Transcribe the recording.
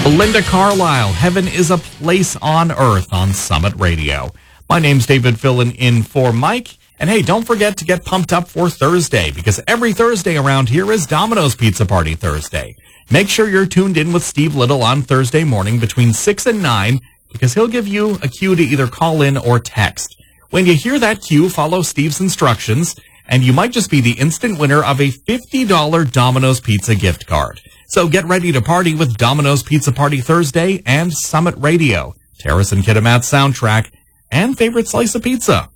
Linda Carlisle, Heaven is a Place on Earth on Summit Radio. My name's David, filling in for Mike. And hey, don't forget to get pumped up for Thursday, because every Thursday around here is Domino's Pizza Party Thursday. Make sure you're tuned in with Steve Little on Thursday morning between 6 and 9, because he'll give you a cue to either call in or text. When you hear that cue, follow Steve's instructions, and you might just be the instant winner of a $50 Domino's Pizza gift card. So get ready to party with Domino's Pizza Party Thursday and Summit Radio, Terrace and Kitimat soundtrack, and favorite slice of pizza.